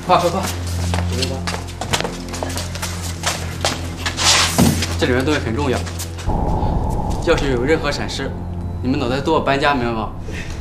快！这里面东西很重要，要是有任何闪失，你们脑袋都要搬家，明白吗？